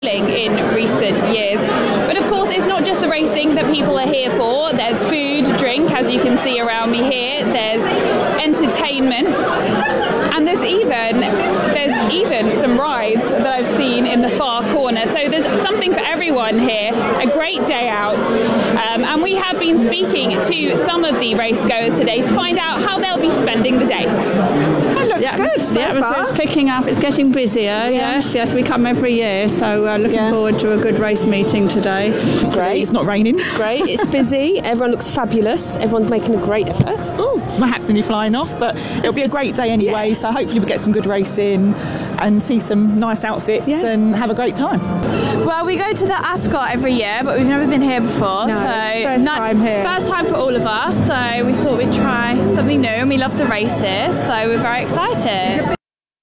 in recent years. But of course, it's not just the racing that people are here for. There's food, drink, as you can see around me here. There's entertainment, and there's even some rides that I've seen in the far corner. So there's something for everyone here. A great day out, and we have been speaking to some of the race goers today to find out how they'll be spending the day. It looks good so far. It's picking up, it's getting busier. Yes, we come every year, so looking forward to a good race meeting today. Great. It's not raining. Great, it's busy, everyone looks fabulous, everyone's making a great effort. Oh, my hat's nearly flying off, but it'll be a great day anyway, so hopefully we'll get some good racing and see some nice outfits and have a great time. Well, we go to the Ascot every year, but we've never been here before, first time here. First time for all of us, so we thought we'd try something new, and we love the races, so we're very excited.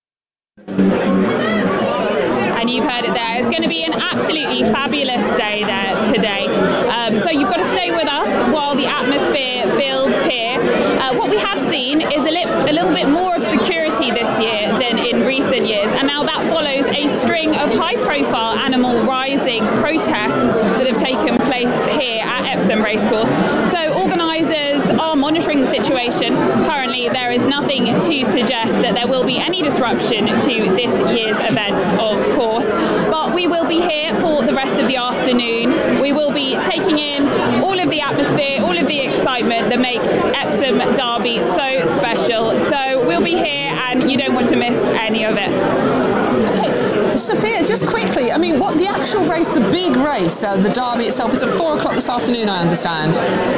And you've heard it there. It's going to be an absolutely fabulous day there today. So you've got to stay with us while the atmosphere builds here. What we have seen is a little bit more of security this year than in recent years, and now that follows a string of high-profile animal rising protests that have taken place here at Epsom Racecourse. So organisers are monitoring the situation. Currently, there is nothing to suggest that there will be any disruption to this year's event, of course, but we will be here for the rest of the afternoon. We will be taking in all of the atmosphere, all of the excitement that make Epsom Derby so special. So we'll be here, and you don't want to miss any of it. Sophia, just quickly, I mean, what the actual race, the big race, the Derby itself, it's at 4 o'clock this afternoon, I understand.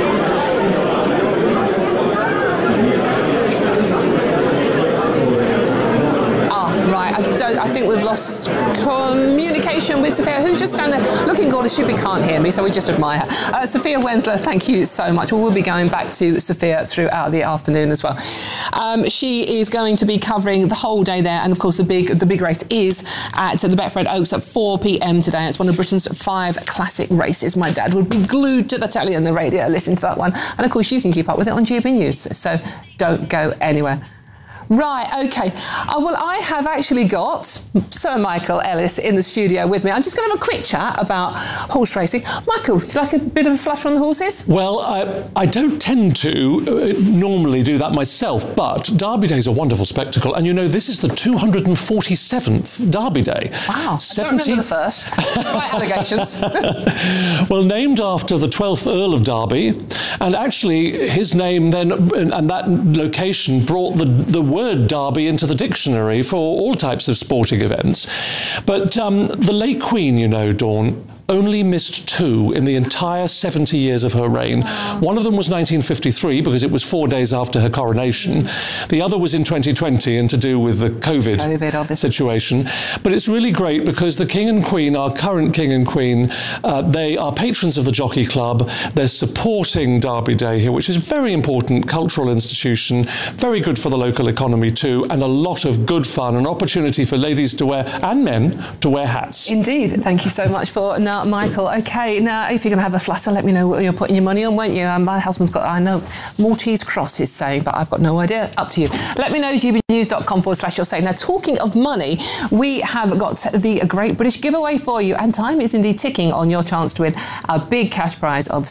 I think we've lost communication with Sophia, who's just standing there looking gorgeous. She can't hear me, so we just admire her. Sophia Wensler, thank you so much. We'll be going back to Sophia throughout the afternoon as well. She is going to be covering the whole day there, and of course the big race is at the Betfred Oaks at 4 p.m. today. It's one of Britain's 5 classic races. My dad would be glued to the telly and the radio listening to that one, and of course you can keep up with it on GB News, so don't go anywhere. Right, OK. Well, I have actually got Sir Michael Ellis in the studio with me. I'm just going to have a quick chat about horse racing. Michael, do you like a bit of a flutter on the horses? Well, I don't tend to normally do that myself, but Derby Day is a wonderful spectacle. And, you know, this is the 247th Derby Day. Wow, I don't remember the first, despite allegations. Well, named after the 12th Earl of Derby. And actually, his name then, and that location brought the word Derby into the dictionary for all types of sporting events. But the late Queen, you know, Dawn, only missed 2 in the entire 70 years of her reign. One of them was 1953, because it was 4 days after her coronation. The other was in 2020, and to do with the COVID situation. But it's really great because the King and Queen, our current King and Queen, they are patrons of the Jockey Club. They're supporting Derby Day here, which is a very important cultural institution, very good for the local economy too, and a lot of good fun, an opportunity for ladies to wear, and men, to wear hats. Indeed. Thank you so much for Michael. OK, now, if you're going to have a flutter, let me know what you're putting your money on, won't you? My husband's got, I know, Maltese Cross he's saying, but I've got no idea. Up to you. Let me know, gbnews.com/you're saying. Now, talking of money, we have got the Great British Giveaway for you, and time is indeed ticking on your chance to win a big cash prize of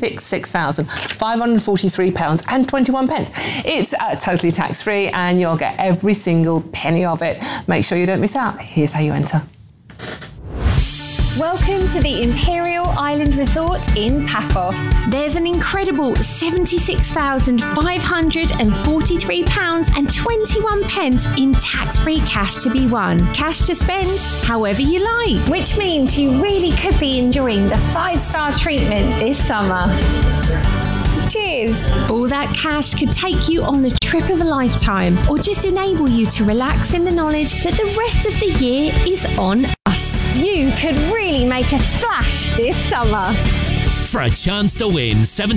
£76,543.21. It's totally tax-free, and you'll get every single penny of it. Make sure you don't miss out. Here's how you enter. Welcome to the Imperial Island Resort in Paphos. There's an incredible £76,543.21 in tax-free cash to be won. Cash to spend however you like. Which means you really could be enjoying the 5-star treatment this summer. Cheers! All that cash could take you on the trip of a lifetime, or just enable you to relax in the knowledge that the rest of the year is on us. You could really make a splash this summer. for a chance to win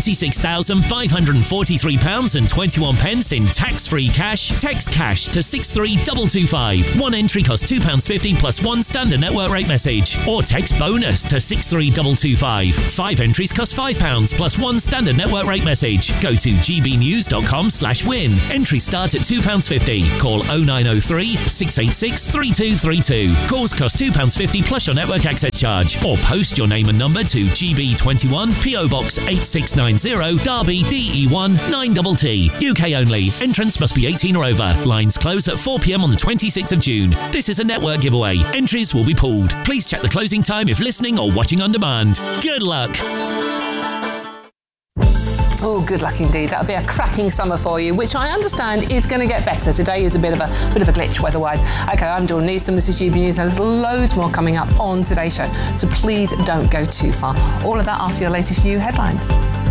£76,543.21 in tax-free cash. Text cash to 63225. One entry costs £2.50 plus one standard network rate message. Or text bonus to 63225. 5 entries cost £5 plus one standard network rate message. Go to gbnews.com/win. Entries start at £2.50. Call 0903 686 3232. Calls cost £2.50 plus your network access charge. Or post your name and number to GB21 PO Box 8690 Derby DE1 9TT. UK only. Entrance must be 18 or over. Lines close at 4 p.m. on the 26th of June. This is a network giveaway. Entries will be pulled. Please check the closing time if listening or watching on demand. Good luck. Oh, good luck indeed. That'll be a cracking summer for you, which I understand is going to get better. Today is a bit of a glitch weather-wise. Okay, I'm Dawn Neeson. This is GB News, and there's loads more coming up on today's show. So please don't go too far. All of that after your latest new headlines.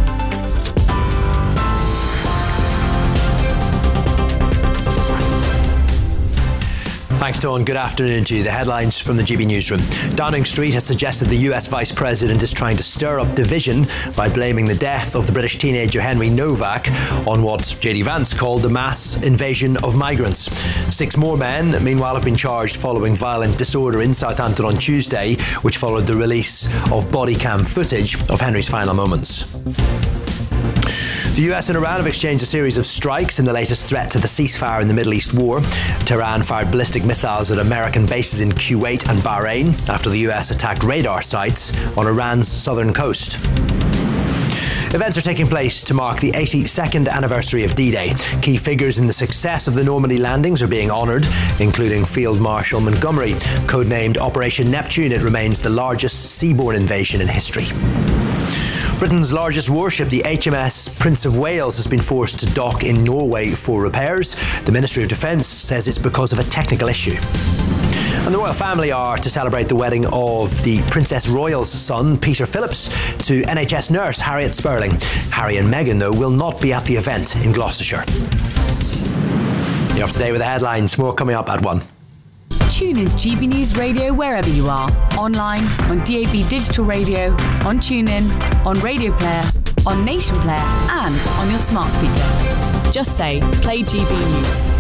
Thanks, Dawn. Good afternoon to you. The headlines from the GB Newsroom. Downing Street has suggested the US Vice President is trying to stir up division by blaming the death of the British teenager Henry Novak on what JD Vance called the mass invasion of migrants. 6 more men, meanwhile, have been charged following violent disorder in Southampton on Tuesday, which followed the release of body cam footage of Henry's final moments. The US and Iran have exchanged a series of strikes in the latest threat to the ceasefire in the Middle East war. Tehran fired ballistic missiles at American bases in Kuwait and Bahrain after the US attacked radar sites on Iran's southern coast. Events are taking place to mark the 82nd anniversary of D-Day. Key figures in the success of the Normandy landings are being honoured, including Field Marshal Montgomery. Codenamed Operation Neptune, it remains the largest seaborne invasion in history. Britain's largest warship, the HMS Prince of Wales, has been forced to dock in Norway for repairs. The Ministry of Defence says it's because of a technical issue. And the royal family are to celebrate the wedding of the Princess Royal's son, Peter Phillips, to NHS nurse Harriet Sperling. Harry and Meghan, though, will not be at the event in Gloucestershire. You're up to date with the headlines. More coming up at 1. Tune into GB News Radio wherever you are. Online, on DAB Digital Radio, on TuneIn, on Radio Player, on Nation Player, and on your smart speaker. Just say, play GB News.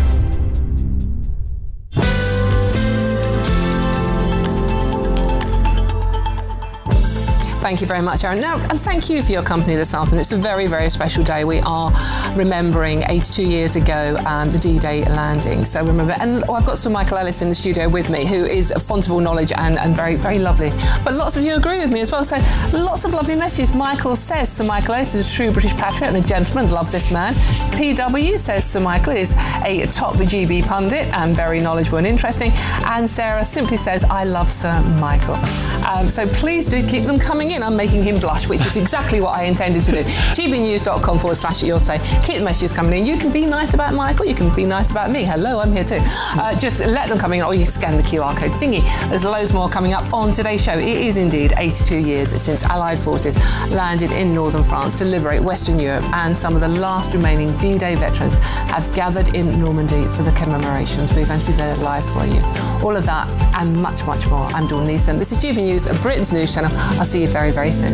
Thank you very much, Aaron. Now, and thank you for your company this afternoon. It's a very, very special day. We are remembering 82 years ago the D-Day landing. So remember, and I've got Sir Michael Ellis in the studio with me, who is a font of all knowledge and very, very lovely. But lots of you agree with me as well. So lots of lovely messages. Michael says Sir Michael Ellis is a true British patriot and a gentleman. Love this man. PW says Sir Michael is a top GB pundit and very knowledgeable and interesting. And Sarah simply says, I love Sir Michael. So please do keep them coming in. I'm making him blush, which is exactly what I intended to do. gbnews.com/you'll-say. Keep the messages coming in. You can be nice about Michael. You can be nice about me. Hello, I'm here too. Just let them come in, or you scan the QR code thingy. There's loads more coming up on today's show. It is indeed 82 years since Allied forces landed in northern France to liberate Western Europe, and some of the last remaining D-Day veterans have gathered in Normandy for the commemorations. We're going to be there live for you. All of that and much, much more. I'm Dawn Neeson. This is GB News, Britain's news channel. I'll see you very, very soon.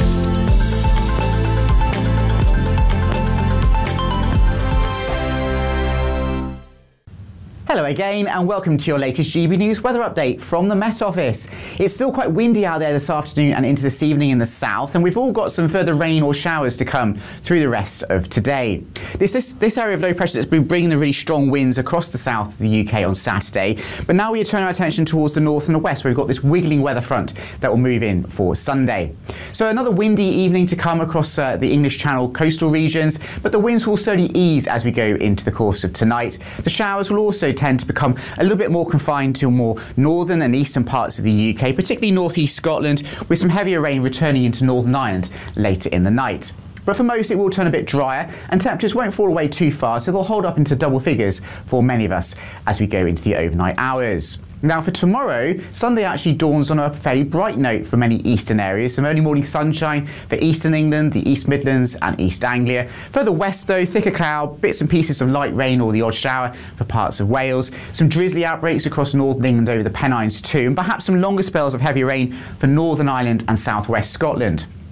Hello again and welcome to your latest GB News weather update from the Met Office. It's still quite windy out there this afternoon and into this evening in the south, and we've all got some further rain or showers to come through the rest of today. This area of low pressure that's been bringing the really strong winds across the south of the UK on Saturday, but now we turn our attention towards the north and the west, where we've got this wiggling weather front that will move in for Sunday. So another windy evening to come across the English Channel coastal regions, but the winds will slowly ease as we go into the course of tonight. The showers will also tend to become a little bit more confined to more northern and eastern parts of the UK, particularly northeast Scotland, with some heavier rain returning into Northern Ireland later in the night. But for most it will turn a bit drier and temperatures won't fall away too far, so they'll hold up into double figures for many of us as we go into the overnight hours. Now for tomorrow, Sunday actually dawns on a fairly bright note for many eastern areas. Some early morning sunshine for eastern England, the East Midlands and East Anglia. Further west though, thicker cloud, bits and pieces of light rain or the odd shower for parts of Wales. Some drizzly outbreaks across northern England over the Pennines too, and perhaps some longer spells of heavy rain for Northern Ireland and southwest Scotland.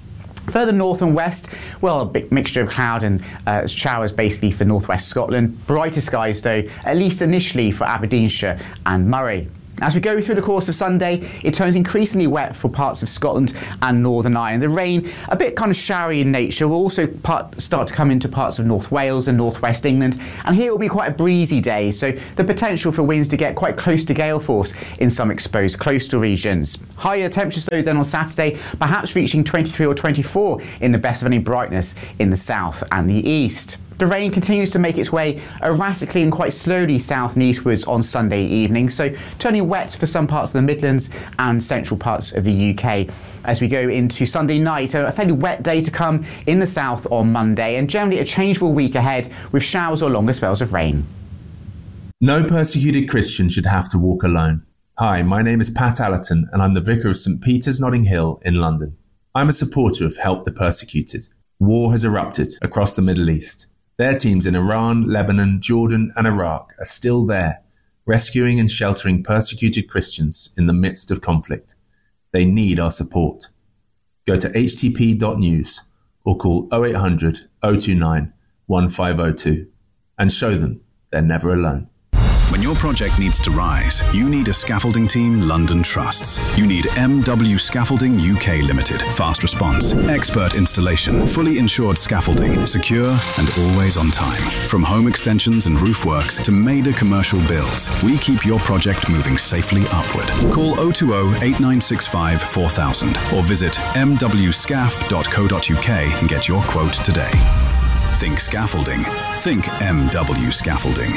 Further north and west, well, a big mixture of cloud and showers basically for northwest Scotland. Brighter skies though, at least initially for Aberdeenshire and Moray. As we go through the course of Sunday, it turns increasingly wet for parts of Scotland and Northern Ireland. The rain, a bit kind of showery in nature, will also start to come into parts of North Wales and northwest England. And here it will be quite a breezy day, so the potential for winds to get quite close to gale force in some exposed coastal regions. Higher temperatures though than on Saturday, perhaps reaching 23 or 24 in the best of any brightness in the south and the east. The rain continues to make its way erratically and quite slowly south and eastwards on Sunday evening, so turning wet for some parts of the Midlands and central parts of the UK. As we go into Sunday night, a fairly wet day to come in the south on Monday, and generally a changeable week ahead with showers or longer spells of rain. No persecuted Christian should have to walk alone. Hi, my name is Pat Allerton and I'm the Vicar of St Peter's Notting Hill in London. I'm a supporter of Help the Persecuted. War has erupted across the Middle East. Their teams in Iran, Lebanon, Jordan and Iraq are still there, rescuing and sheltering persecuted Christians in the midst of conflict. They need our support. Go to htp.news or call 0800 029 1502 and show them they're never alone. When your project needs to rise, you need a scaffolding team London trusts. You need MW Scaffolding UK Limited. Fast response, expert installation, fully insured scaffolding, secure and always on time. From home extensions and roof works to major commercial builds, we keep your project moving safely upward. Call 020 8965 4000 or visit mwscaf.co.uk and get your quote today. Think scaffolding. Think MW Scaffolding.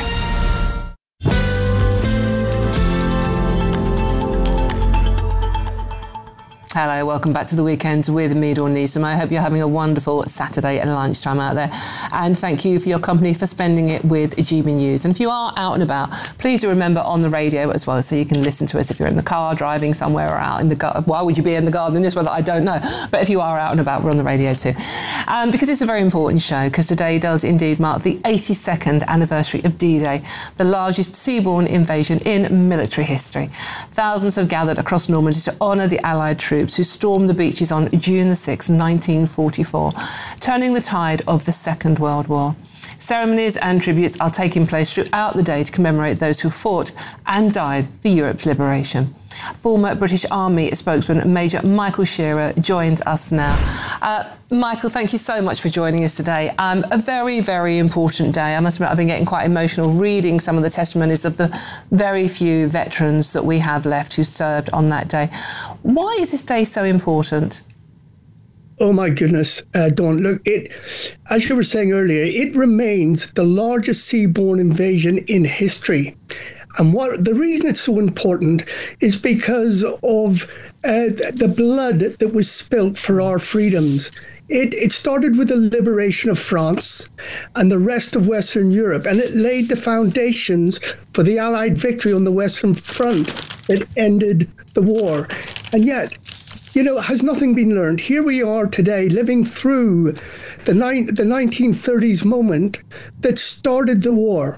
Hello, welcome back to The Weekend with me, Dawn Neeson. I hope you're having a wonderful Saturday and lunchtime out there. And thank you for your company, for spending it with GB News. And if you are out and about, please do remember on the radio as well, so you can listen to us if you're in the car, driving somewhere, or out in the garden. Why would you be in the garden in this weather? I don't know. But if you are out and about, we're on the radio too. Because it's a very important show, because today does indeed mark the 82nd anniversary of D-Day, the largest seaborne invasion in military history. Thousands have gathered across Normandy to honour the Allied troops who stormed the beaches on June the 6th, 1944, turning the tide of the Second World War. Ceremonies and tributes are taking place throughout the day to commemorate those who fought and died for Europe's liberation. Former British Army spokesman Major Michael Shearer joins us now. Michael, thank you so much for joining us today. A very, very important day. I must admit, I've been getting quite emotional reading some of the testimonies of the very few veterans that we have left who served on that day. Why is this day so important? Oh my goodness, Dawn, look, as you were saying earlier, it remains the largest seaborne invasion in history. And the reason it's so important is because of the blood that was spilt for our freedoms. It started with the liberation of France and the rest of Western Europe, and it laid the foundations for the Allied victory on the Western Front that ended the war. And yet, has nothing been learned? Here we are today living through the 1930s moment that started the war.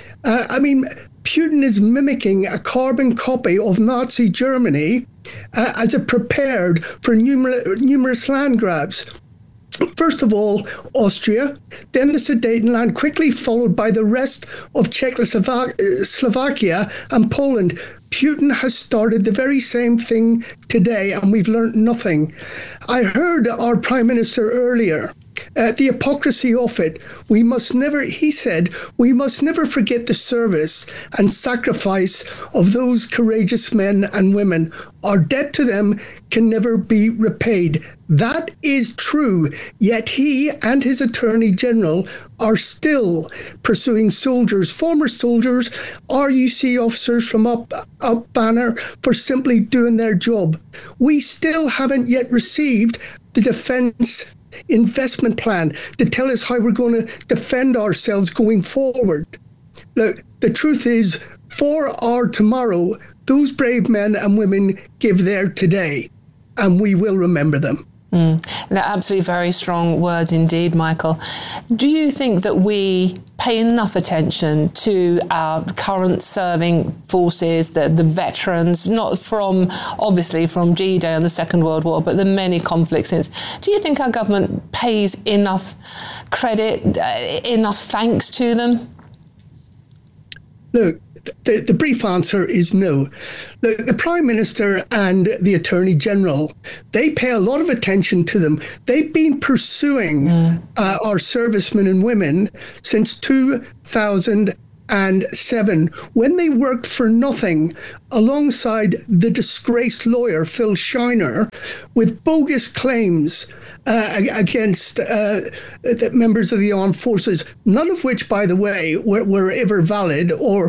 Putin is mimicking a carbon copy of Nazi Germany as it prepared for numerous land grabs. First of all, Austria, then the Sudetenland, quickly followed by the rest of Czechoslovakia and Poland. Putin has started the very same thing today, and we've learned nothing. I heard our Prime Minister earlier, the hypocrisy of it. He said, we must never forget the service and sacrifice of those courageous men and women. Our debt to them can never be repaid. That is true, yet he and his Attorney General are still pursuing former soldiers, RUC officers from up Banner, for simply doing their job. We still haven't yet received the defence investment plan to tell us how we're going to defend ourselves going forward. Look, the truth is, for our tomorrow, those brave men and women give their today, and we will remember them. No, absolutely very strong words indeed, Michael. Do you think that we pay enough attention to our current serving forces, the veterans, not from, obviously, from D-Day and the Second World War, but the many conflicts since? Do you think our government pays enough credit, enough thanks to them? Look, the brief answer is no. The Prime Minister and the Attorney General, they pay a lot of attention to them. They've been pursuing our servicemen and women since 2007, when they worked for nothing alongside the disgraced lawyer Phil Shiner with bogus claims against the members of the armed forces, none of which, by the way, were ever valid or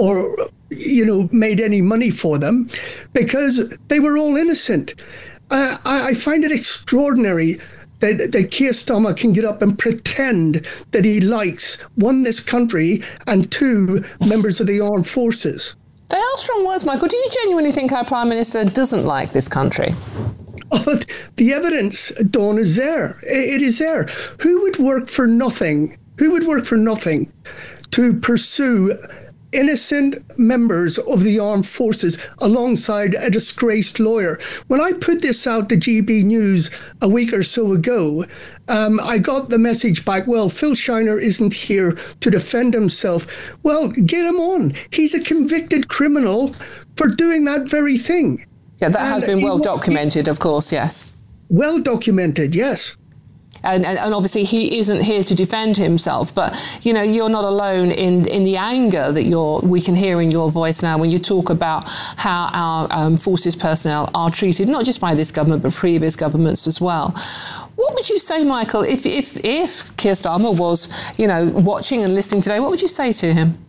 made any money for them, because they were all innocent. I find it extraordinary that Keir Starmer can get up and pretend that he likes, one, this country, and two, members of the armed forces. They are strong words, Michael. Do you genuinely think our Prime Minister doesn't like this country? Oh, the evidence, Dawn, is there. It is there. Who would work for nothing? Who would work for nothing to pursue innocent members of the armed forces alongside a disgraced lawyer? When I put this out to GB News a week or so ago, I got the message back, well, Phil Shiner isn't here to defend himself. Well, get him on. He's a convicted criminal for doing that very thing. Yeah, that has been well documented, of course, yes. Well documented, yes. And obviously he isn't here to defend himself, but you're not alone in the anger that we can hear in your voice now when you talk about how our forces personnel are treated, not just by this government but previous governments as well. What would you say, Michael, if Keir Starmer was watching and listening today? What would you say to him?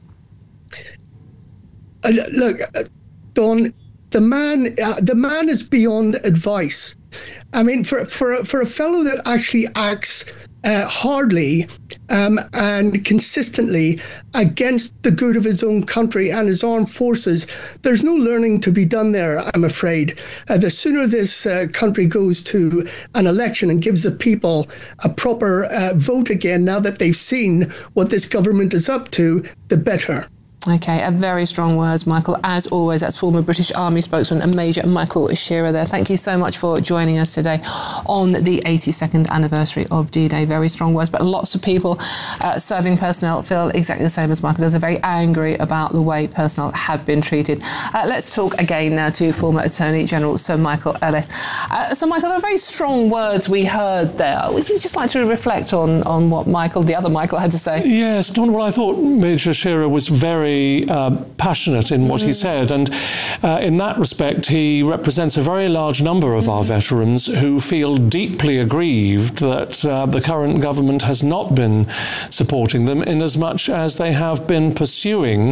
Look, Dawn, the man is beyond advice. I mean, for a fellow that actually acts hardly and consistently against the good of his own country and his armed forces, there's no learning to be done there, I'm afraid. The sooner this country goes to an election and gives the people a proper vote again, now that they've seen what this government is up to, the better. OK, very strong words, Michael. As always, that's former British Army spokesman and Major Michael Shearer there. Thank you so much for joining us today on the 82nd anniversary of D-Day. Very strong words, but lots of people, serving personnel, feel exactly the same as Michael does. They're very angry about the way personnel have been treated. Let's talk again now to former Attorney General Sir Michael Ellis. So, Michael, there are very strong words we heard there. Would you just like to reflect on what the other Michael, had to say? Yes, Dawn, well, I thought Major Shearer was very passionate in what he said, and in that respect he represents a very large number of our veterans who feel deeply aggrieved that the current government has not been supporting them in as much as they have been pursuing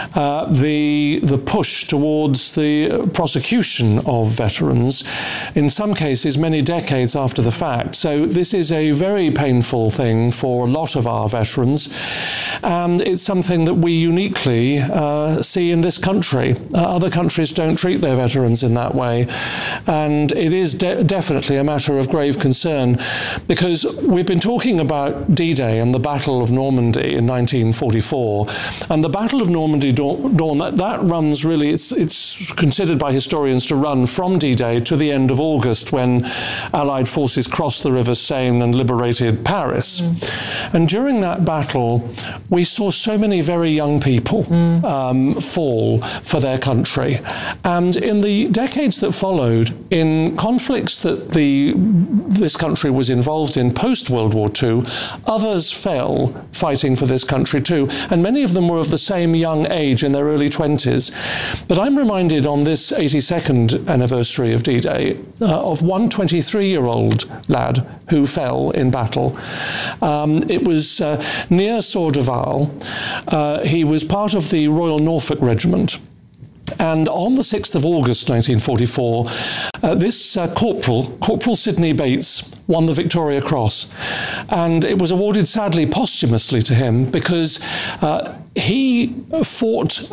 the push towards the prosecution of veterans, in some cases many decades after the fact. So this is a very painful thing for a lot of our veterans, and it's something that we uniquely see in this country. Other countries don't treat their veterans in that way, and it is definitely a matter of grave concern, because we've been talking about D-Day and the Battle of Normandy in 1944, and the Battle of Normandy, Dawn, that runs really, it's considered by historians to run from D-Day to the end of August, when Allied forces crossed the River Seine and liberated Paris. And during that battle, we saw so many very young people fall for their country. And in the decades that followed, in conflicts that this country was involved in post-World War II, others fell fighting for this country too. And many of them were of the same young age, in their early 20s. But I'm reminded on this 82nd anniversary of D-Day of one 23-year-old lad who fell in battle. It was near Sordeval. He was part of the Royal Norfolk Regiment. And on the 6th of August 1944, this Corporal Sidney Bates, won the Victoria Cross. And it was awarded, sadly, posthumously to him, because he fought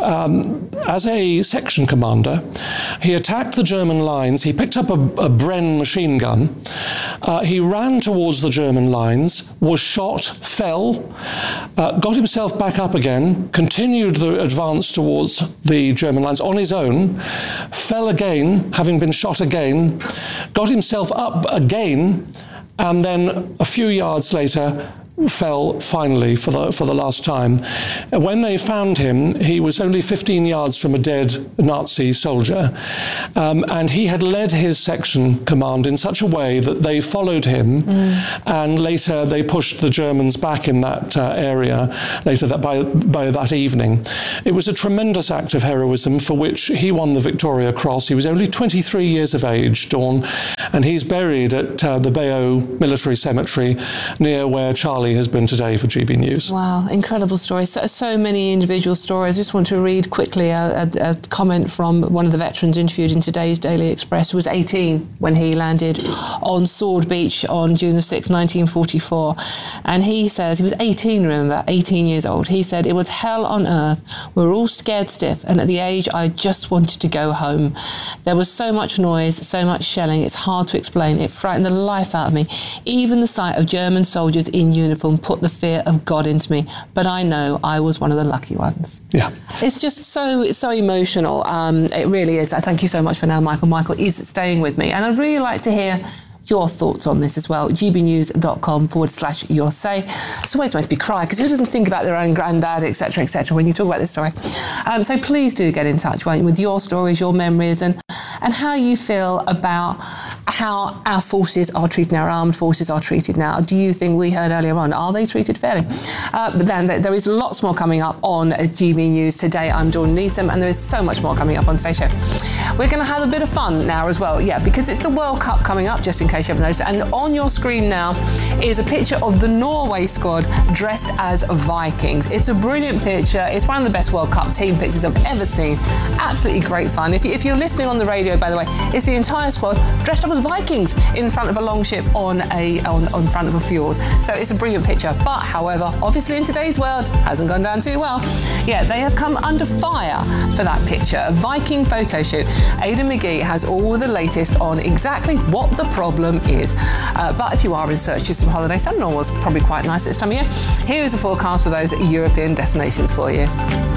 as a section commander. He attacked the German lines. He picked up a Bren machine gun. He ran towards the German lines, was shot, fell, got himself back up again, continued the advance towards the German lines on his own, fell again, having been shot again, got himself up again, and then a few yards later fell finally for the last time. When they found him, he was only 15 yards from a dead Nazi soldier, and he had led his section command in such a way that they followed him, and later they pushed the Germans back in that area, later by that evening. It was a tremendous act of heroism for which he won the Victoria Cross. He was only 23 years of age, Dawn, and he's buried at the Bayeux Military Cemetery near where Charlie has been today for GB News. Wow, incredible stories. So many individual stories. I just want to read quickly a comment from one of the veterans interviewed in today's Daily Express, who was 18 when he landed on Sword Beach on June the 6th, 1944. And he says, he was 18, remember, 18 years old. He said, "It was hell on earth. We were all scared stiff, and at the age I just wanted to go home. There was so much noise, so much shelling, it's hard to explain. It frightened the life out of me. Even the sight of German soldiers in uniform put the fear of God into me, but I know I was one of the lucky ones." Yeah. It's just so emotional. It really is. I thank you so much for now, Michael. Michael is staying with me, and I'd really like to hear your thoughts on this as well. gbnews.com/your say. It's a way to make me cry, because who doesn't think about their own granddad, etc., when you talk about this story? So please do get in touch, won't you, with your stories, your memories, and how you feel about how our forces are treated, our armed forces are treated now. Do you think, we heard earlier on, are they treated fairly? But then there is lots more coming up on GB News today. I'm Dawn Neeson, and there is so much more coming up on today's show. We're going to have a bit of fun now as well, because it's the World Cup coming up, just in case you haven't noticed. And on your screen now is a picture of the Norway squad dressed as Vikings. It's a brilliant picture. It's one of the best World Cup team pictures I've ever seen. Absolutely great fun. If you're listening on the radio, by the way, it's the entire squad dressed up as Vikings in front of a longship on front of a fjord. So it's a brilliant picture. But however, obviously in today's world, hasn't gone down too well. Yeah, they have come under fire for that picture. A Viking photo shoot. Aidan McGee has all the latest on exactly what the problem is. But if you are in search of some holiday sun, was probably quite nice this time of year, here is a forecast for those European destinations for you.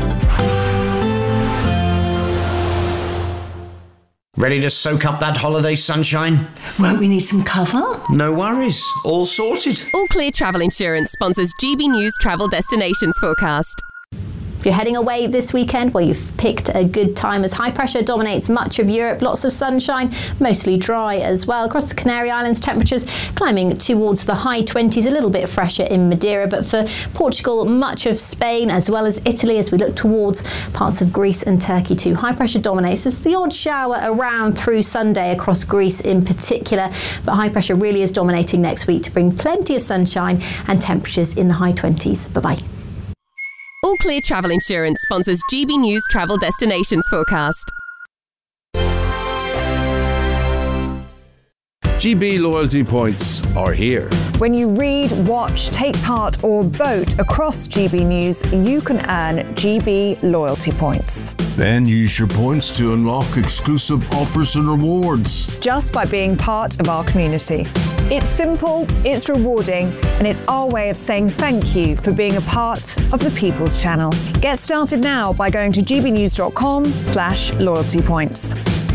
Ready to soak up that holiday sunshine? Won't we need some cover? No worries, all sorted. All Clear Travel Insurance sponsors GB News Travel Destinations Forecast. If you're heading away this weekend, well, you've picked a good time as high pressure dominates much of Europe. Lots of sunshine, mostly dry as well. Across the Canary Islands, temperatures climbing towards the high 20s, a little bit fresher in Madeira. But for Portugal, much of Spain, as well as Italy, as we look towards parts of Greece and Turkey too. High pressure dominates. There's the odd shower around through Sunday across Greece in particular. But high pressure really is dominating next week to bring plenty of sunshine and temperatures in the high 20s. Bye-bye. All Clear Travel Insurance sponsors GB News Travel Destinations Forecast. GB loyalty points are here. When you read, watch, take part or vote across GB News, you can earn GB loyalty points. Then use your points to unlock exclusive offers and rewards. Just by being part of our community. It's simple, it's rewarding, and it's our way of saying thank you for being a part of the People's Channel. Get started now by going to gbnews.com/loyalty points.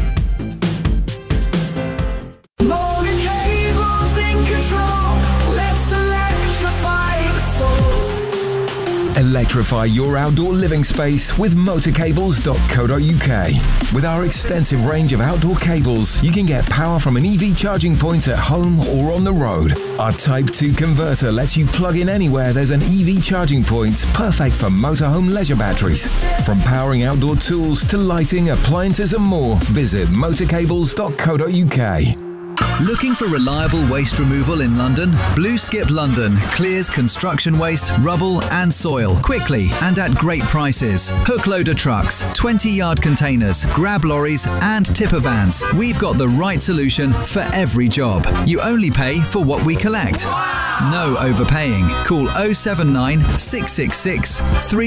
Electrify your outdoor living space with motorcables.co.uk. With our extensive range of outdoor cables, you can get power from an EV charging point at home or on the road. Our Type 2 converter lets you plug in anywhere there's an EV charging point, perfect for motorhome leisure batteries. From powering outdoor tools to lighting, appliances and more, visit motorcables.co.uk. Looking for reliable waste removal in London? Blue Skip London clears construction waste, rubble and soil quickly and at great prices. Hook loader trucks, 20-yard containers, grab lorries and tipper vans. We've got the right solution for every job. You only pay for what we collect. No overpaying. Call 079 666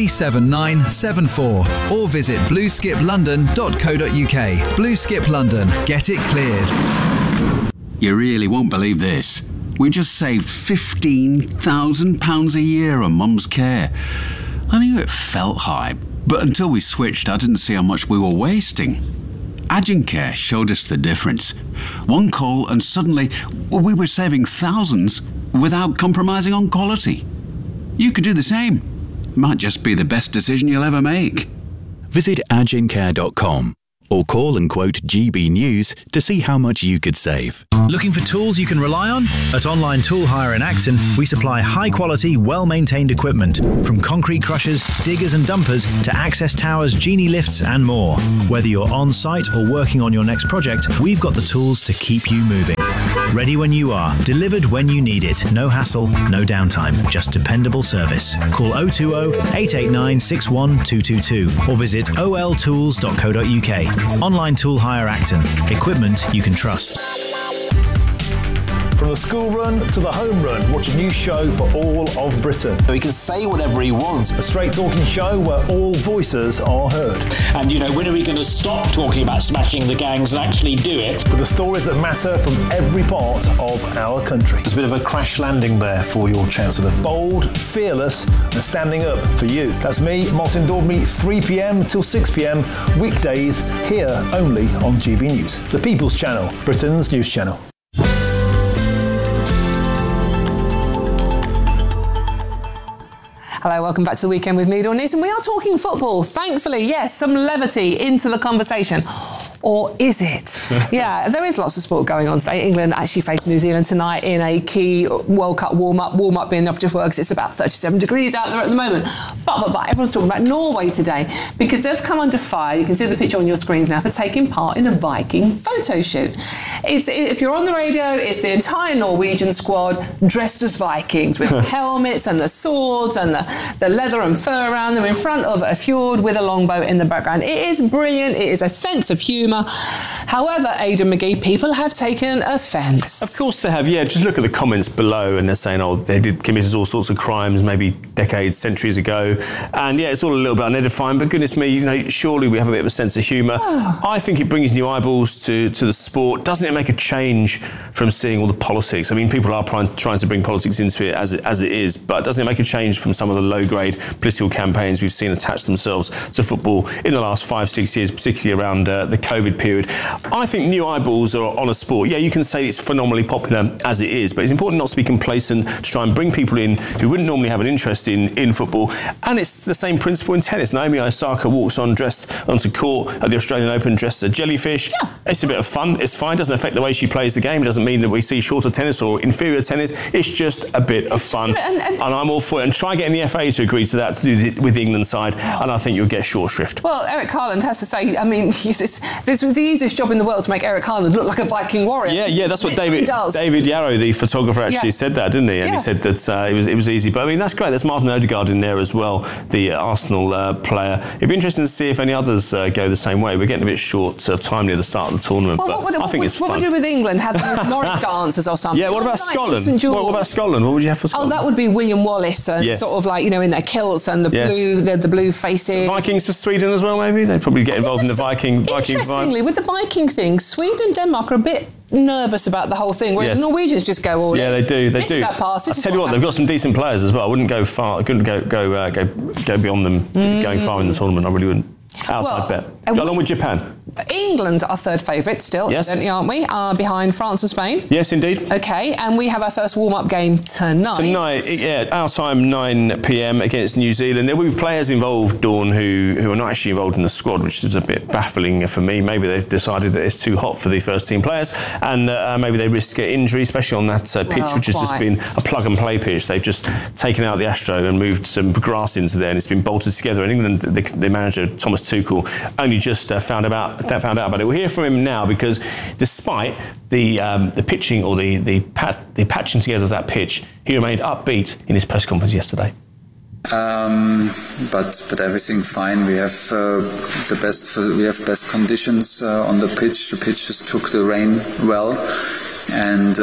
37974 or visit blueskiplondon.co.uk. Blue Skip London. Get it cleared. You really won't believe this. We just saved £15,000 a year on Mum's care. I knew it felt high, but until we switched, I didn't see how much we were wasting. Agencare showed us the difference. One call and suddenly we were saving thousands without compromising on quality. You could do the same. Might just be the best decision you'll ever make. Visit agencare.com or call and quote GB News to see how much you could save. Looking for tools you can rely on? At Online Tool Hire in Acton, we supply high-quality, well-maintained equipment, from concrete crushers, diggers and dumpers to access towers, genie lifts and more. Whether you're on-site or working on your next project, we've got the tools to keep you moving. Ready when you are, delivered when you need it. No hassle, no downtime, just dependable service. Call 020 889 61222 or visit oltools.co.uk. Online Tool Hire Acton. Equipment you can trust. From the school run to the home run, watch a new show for all of Britain. He can say whatever he wants. A straight talking show where all voices are heard. And, when are we going to stop talking about smashing the gangs and actually do it? With the stories that matter from every part of our country. There's a bit of a crash landing there for your Chancellor. Bold, fearless and standing up for you. That's me, Martin Daubney, 3pm till 6pm, weekdays, here only on GB News. The People's Channel, Britain's news channel. Hello, welcome back to the Weekend with me, Dawn Newton. We are talking football. Thankfully, yes, some levity into the conversation. Or is it? Yeah, there is lots of sport going on today. England actually face New Zealand tonight in a key World Cup warm-up. Warm-up being the operative word because it's about 37 degrees out there at the moment. But everyone's talking about Norway today because they've come under fire. You can see the picture on your screens now for taking part in a Viking photo shoot. If you're on the radio, it's the entire Norwegian squad dressed as Vikings with the helmets and the swords and the leather and fur around them in front of a fjord with a longboat in the background. It is brilliant. It is a sense of humour. However, Aidan McGee, people have taken offence. Of course they have, yeah. Just look at the comments below and they're saying, they committed all sorts of crimes maybe decades, centuries ago. And yeah, it's all a little bit unedifying, but goodness me, surely we have a bit of a sense of humour. I think it brings new eyeballs to the sport. Doesn't it make a change from seeing all the politics? I mean, people are trying to bring politics into it as it is, but doesn't it make a change from some of the low-grade political campaigns we've seen attach themselves to football in the last 5-6 years, particularly around the COVID period? I think new eyeballs are on a sport. Yeah, you can say it's phenomenally popular as it is, but it's important not to be complacent, to try and bring people in who wouldn't normally have an interest in football. And it's the same principle in tennis. Naomi Osaka walks on dressed onto court at the Australian Open dressed as a jellyfish. Yeah. It's a bit of fun. It's fine. It doesn't affect the way she plays the game. It doesn't mean that we see shorter tennis or inferior tennis. It's just a bit of fun. And I'm all for it. And try getting the FA to agree to that, to do with the England side, and I think you'll get short shrift. Well, Eric Haaland has to say, I mean, this is the easiest job in the world to make Eric Haaland look like a Viking warrior. Yeah, that's what David Yarrow, the photographer, actually said that, didn't he? And he said that it was easy. But I mean, that's great. There's Martin Odegaard in there as well, the Arsenal player. It'd be interesting to see if any others go the same way. We're getting a bit short of time near the start of the tournament, well, but I think it's fun. What would you do with England? Have those Morris dancers or something? Yeah, what about Scotland? What about Scotland? What would you have for Scotland? Oh, that would be William Wallace and sort of like, in their kilts and the blue faces. So Vikings for Sweden as well, maybe? They'd probably get involved in the Viking vibe. Interestingly, with the Viking thing, Sweden and Denmark are a bit nervous about the whole thing, whereas the Norwegians just go all in. Yeah, they do. This is our past. I'll tell you what, they've got some decent players as well. I wouldn't go far. I couldn't go beyond them going far in the tournament. I really wouldn't. Outside bet. Along with Japan. England are third favourite still, aren't we? Behind France and Spain. Yes, indeed. Okay, and we have our first warm-up game tonight. Our time 9 p.m. against New Zealand. There will be players involved, Dawn, who are not actually involved in the squad, which is a bit baffling for me. Maybe they've decided that it's too hot for the first team players, and maybe they risk injury, especially on that pitch, which has just been a plug-and-play pitch. They've just taken out the Astro and moved some grass into there, and it's been bolted together. And England, the manager, Thomas Tuchel, only only just found out about it. We'll hear from him now, because despite the pitching or the patching together of that pitch, he remained upbeat in his press conference yesterday. But everything fine. We have best conditions on the pitch. The pitches took the rain well, and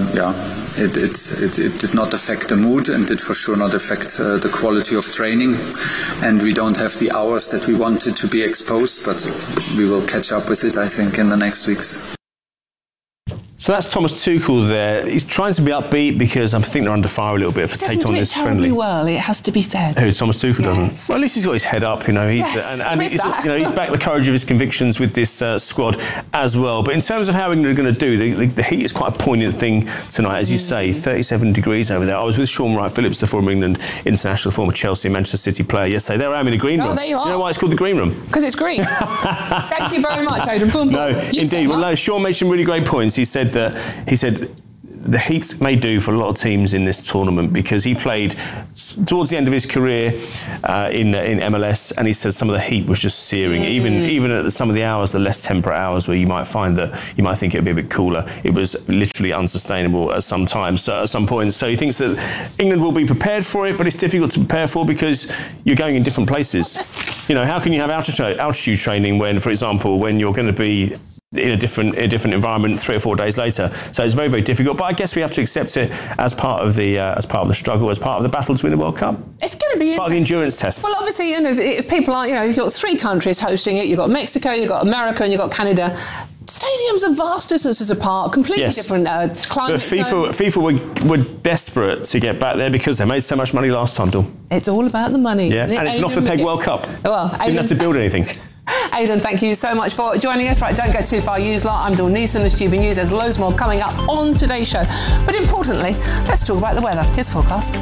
it did not affect the mood, and did for sure not affect the quality of training. And we don't have the hours that we wanted to be exposed, but we will catch up with it, I think, in the next weeks. So that's Thomas Tuchel there. He's trying to be upbeat because I think they're under fire a little bit for taking on this friendly. Well, it has to be said. Who, Thomas Tuchel doesn't? Well, at least he's got his head up, you know. He's back the courage of his convictions with this squad as well. But in terms of how England are going to do, the heat is quite a poignant thing tonight, as you say. 37 degrees over there. I was with Sean Wright-Phillips, the former England international, former Chelsea and Manchester City player, yesterday. There I am in the green room. There you are. You know why it's called the green room? Because it's green. Thank you very much, Aidan. Boom, boom. No, indeed. Well, no, Sean made some really great points. He said the heat may do for a lot of teams in this tournament, because he played towards the end of his career in MLS, and he said some of the heat was just searing. Even at some of the hours, the less temperate hours, where you might find that you might think it would be a bit cooler, it was literally unsustainable at some times, at some points. So he thinks that England will be prepared for it, but it's difficult to prepare for because you're going in different places. You know, how can you have altitude training when, for example, when you're going to be in a different environment 3 or 4 days later? So it's very, very difficult. But I guess we have to accept it as part of the struggle, as part of the battle to win the World Cup. It's going to be part of the endurance test. Well, obviously, you know, if people aren't, you know, you've got 3 countries hosting it. You've got Mexico, you've got America, and you've got Canada. Stadiums are vast distances apart, completely different climates. But FIFA were desperate to get back there because they made so much money last time, Dawn. It's all about the money. Yeah, and it's an off-the-peg World Cup. Well, didn't have to build anything. Aidan, thank you so much for joining us. Right, don't go too far, Uselar. I'm Dawn Neeson, it's GB News. There's loads more coming up on today's show. But importantly, let's talk about the weather. Here's forecast.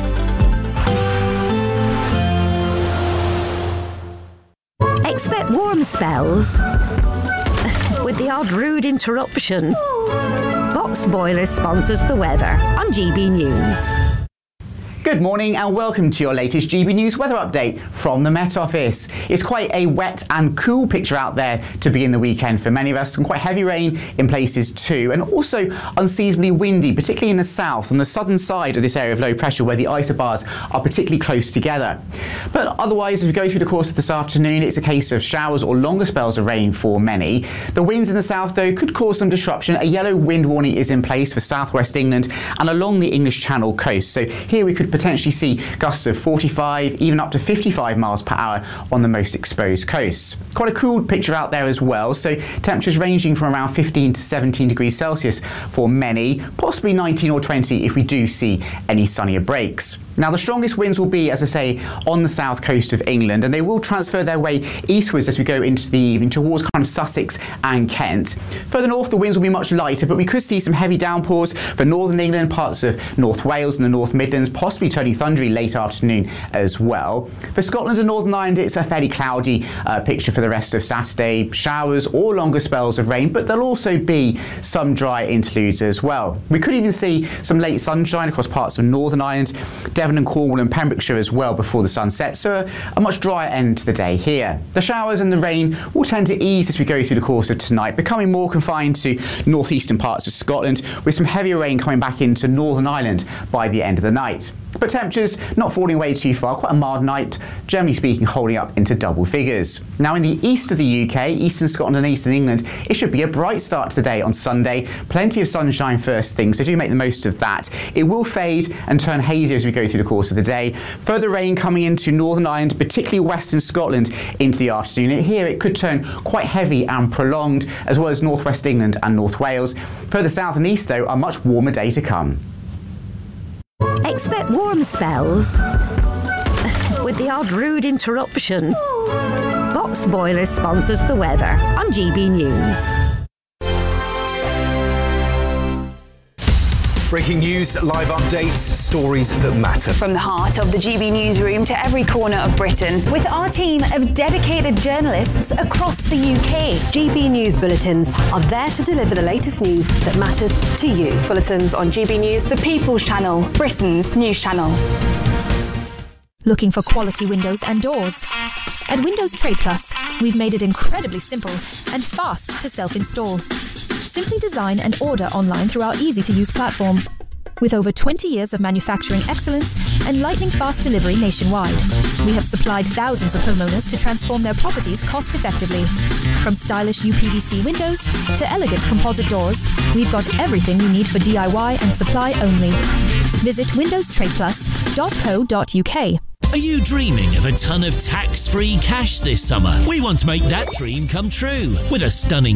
Expect warm spells with the odd rude interruption. Box Boilers sponsors the weather on GB News. Good morning and welcome to your latest GB News weather update from the Met Office. It's quite a wet and cool picture out there to begin the weekend for many of us, and quite heavy rain in places too, and also unseasonably windy, particularly in the south, on the southern side of this area of low pressure where the isobars are particularly close together. But otherwise, as we go through the course of this afternoon, it's a case of showers or longer spells of rain for many. The winds in the south, though, could cause some disruption. A yellow wind warning is in place for southwest England and along the English Channel coast. So here we could potentially see gusts of 45, even up to 55 miles per hour on the most exposed coasts. Quite a cool picture out there as well, so temperatures ranging from around 15 to 17 degrees Celsius for many, possibly 19 or 20 if we do see any sunnier breaks. Now, the strongest winds will be, as I say, on the south coast of England, and they will transfer their way eastwards as we go into the evening towards kind of Sussex and Kent. Further north, the winds will be much lighter, but we could see some heavy downpours for northern England, parts of North Wales and the North Midlands, possibly turning thundery late afternoon as well. For Scotland and Northern Ireland, it's a fairly cloudy picture for the rest of Saturday. Showers or longer spells of rain, but there'll also be some dry interludes as well. We could even see some late sunshine across parts of Northern Ireland, Devon and Cornwall and Pembrokeshire as well before the sun sets, so a much drier end to the day here. The showers and the rain will tend to ease as we go through the course of tonight, becoming more confined to northeastern parts of Scotland, with some heavier rain coming back into Northern Ireland by the end of the night. But temperatures not falling away too far, quite a mild night, generally speaking holding up into double figures. Now in the east of the UK, eastern Scotland and eastern England, it should be a bright start to the day on Sunday. Plenty of sunshine first thing, so do make the most of that. It will fade and turn hazy as we go through the course of the day. Further rain coming into Northern Ireland, particularly western Scotland into the afternoon. And here it could turn quite heavy and prolonged, as well as northwest England and North Wales. Further south and east though, a much warmer day to come. Expect warm spells with the odd rude interruption. Box Boilers sponsors the weather on GB News. Breaking news, live updates, stories that matter. From the heart of the GB newsroom to every corner of Britain, with our team of dedicated journalists across the UK. GB News Bulletins are there to deliver the latest news that matters to you. Bulletins on GB News, the People's Channel, Britain's news channel. Looking for quality windows and doors? At Windows Trade Plus, we've made it incredibly simple and fast to self-install. Simply design and order online through our easy-to-use platform. With over 20 years of manufacturing excellence and lightning-fast delivery nationwide, we have supplied thousands of homeowners to transform their properties cost-effectively. From stylish UPVC windows to elegant composite doors, we've got everything you need for DIY and supply only. Visit windowstradeplus.co.uk. Are you dreaming of a ton of tax-free cash this summer? We want to make that dream come true with a stunning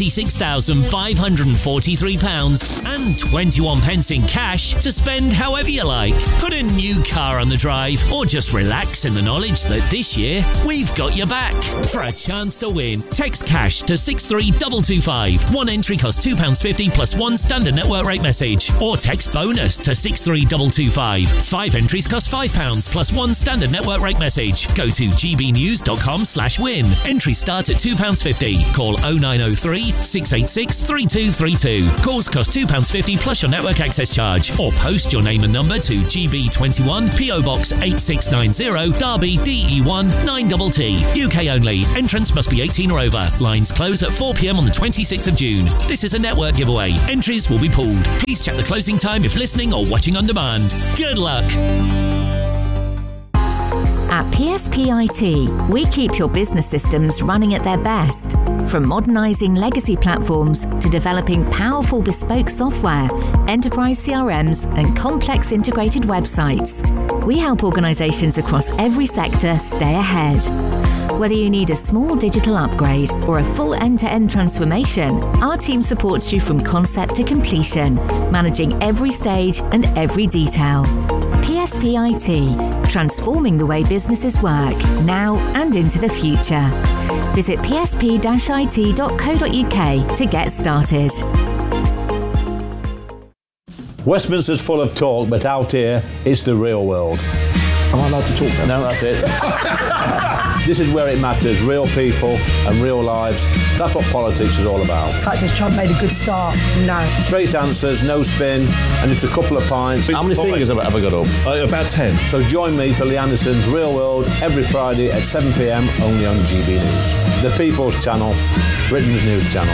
£76,543 and 21 pence in cash to spend however you like. Put a new car on the drive or just relax in the knowledge that this year we've got your back. For a chance to win, text cash to 63225. One entry costs £2.50 plus one standard network rate message. Or text bonus to 63225. 5 entries cost £5 plus one standard network rate message. Go to gbnews.com/win. Entries start at £2.50. Call 0903 686 3232. Calls cost £2.50 plus your network access charge. Or post your name and number to GB21 PO Box 8690 Derby DE1 9TT. UK only. Entrance must be 18 or over. Lines close at 4 p.m. on the 26th of June. This is a network giveaway. Entries will be pulled. Please check the closing time if listening or watching on demand. Good luck. At PSPIT, we keep your business systems running at their best. From modernising legacy platforms to developing powerful bespoke software, enterprise CRMs and complex integrated websites, we help organisations across every sector stay ahead. Whether you need a small digital upgrade or a full end-to-end transformation, our team supports you from concept to completion, managing every stage and every detail. PSPIT, transforming the way businesses work, now and into the future. Visit psp-it.co.uk to get started. Westminster's full of talk, but out here, it's the real world. Am I allowed to talk now? No, that's it. This is where it matters, real people and real lives. That's what politics is all about. In fact, has Trump made a good start? No. Straight answers, no spin, and just a couple of pints. How many fingers have I got up? About 10. So join me for Lee Anderson's Real World every Friday at 7 p.m. only on GB News. The People's Channel, Britain's news channel.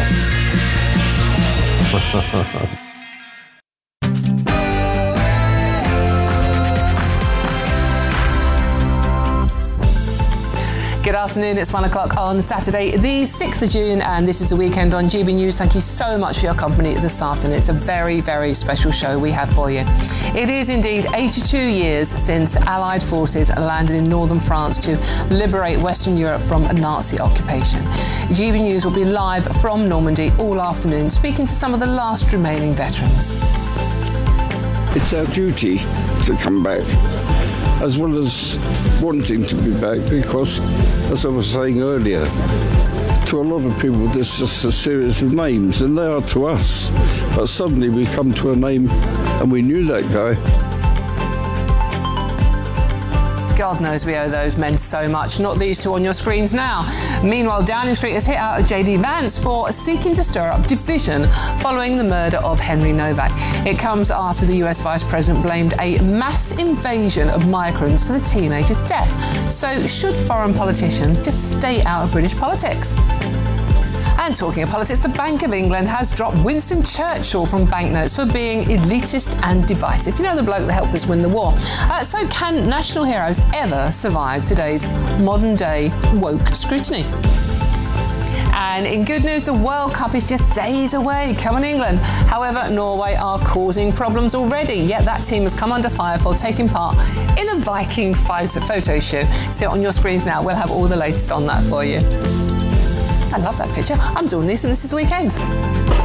Good afternoon, it's 1 o'clock on Saturday, the 6th of June, and this is the weekend on GB News. Thank you so much for your company this afternoon. It's a very, very special show we have for you. It is indeed 82 years since Allied forces landed in northern France to liberate Western Europe from Nazi occupation. GB News will be live from Normandy all afternoon, speaking to some of the last remaining veterans. It's our duty to come back, as well as wanting to be back, because, as I was saying earlier, to a lot of people this is just a series of names, and they are to us. But suddenly we come to a name and we knew that guy. God knows we owe those men so much, not these two on your screens now. Meanwhile, Downing Street has hit out at JD Vance for seeking to stir up division following the murder of Henry Novak. It comes after the US Vice President blamed a mass invasion of migrants for the teenager's death. So should foreign politicians just stay out of British politics? And talking of politics, the Bank of England has dropped Winston Churchill from banknotes for being elitist and divisive. You know, the bloke that helped us win the war. So can national heroes ever survive today's modern-day woke scrutiny? And in good news, the World Cup is just days away. Come on, England. However, Norway are causing problems already, yet that team has come under fire for taking part in a Viking photo shoot. See it on your screens now. We'll have all the latest on that for you. I love that picture. I'm Dawn Neeson, this is The Weekend.